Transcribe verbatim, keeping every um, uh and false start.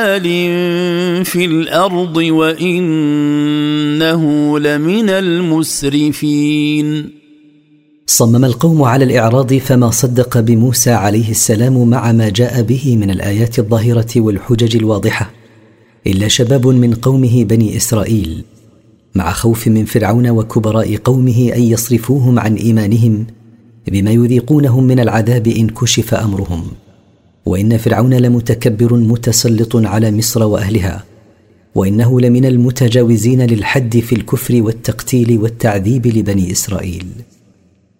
في الأرض وإنه لمن المسرفين. صمم القوم على الإعراض فما صدق بموسى عليه السلام مع ما جاء به من الآيات الظاهرة والحجج الواضحة إلا شباب من قومه بني إسرائيل، مع خوف من فرعون وكبراء قومه أن يصرفوهم عن إيمانهم بما يذيقونهم من العذاب إن كشف أمرهم. وإن فرعون لمتكبر متسلط على مصر وأهلها، وإنه لمن المتجاوزين للحد في الكفر والتقتيل والتعذيب لبني إسرائيل.